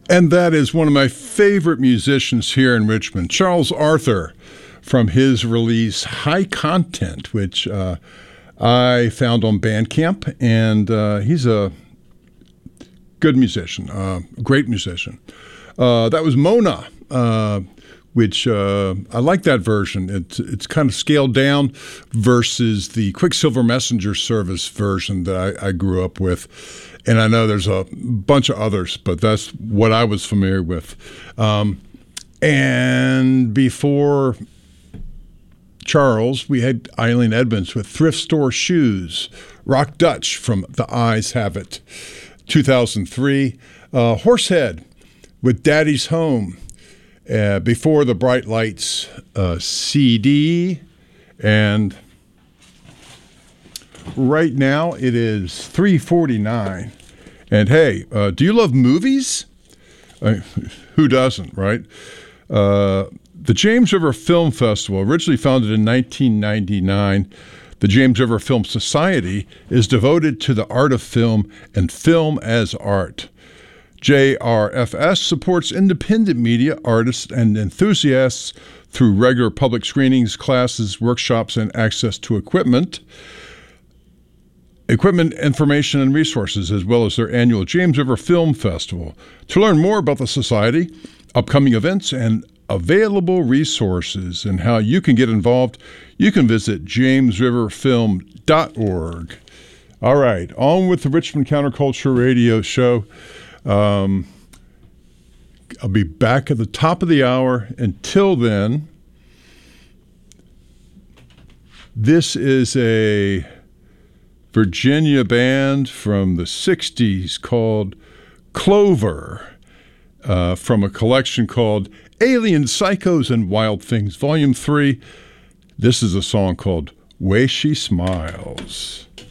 And that is one of my favorite musicians here in Richmond, Charles Arthur, from his release High Content, which I found on Bandcamp. And he's a good musician, great musician. That was Mona, which I like that version. It's kind of scaled down versus the Quicksilver Messenger Service version that I grew up with. And I know there's a bunch of others, but that's what I was familiar with. And before Charles, we had Eileen Edmonds with Thrift Store Shoes, Rock Dutch from The Eyes Have It, 2003, Horsehead with Daddy's Home, before the Bright Lights CD, and right now it is 3:49. And hey, do you love movies? Who doesn't, right? The James River Film Festival, originally founded in 1999, the James River Film Society is devoted to the art of film and film as art. JRFS supports independent media, artists, and enthusiasts through regular public screenings, classes, workshops, and access to equipment, information, and resources, as well as their annual James River Film Festival. To learn more about the Society, upcoming events, and available resources, and how you can get involved, you can visit jamesriverfilm.org. All right, on with the Richmond Counterculture Radio Show. I'll be back at the top of the hour. Until then, this is a Virginia band from the 60s called Clover, from a collection called Alien Psychos and Wild Things, Volume 3. This is a song called Way She Smiles.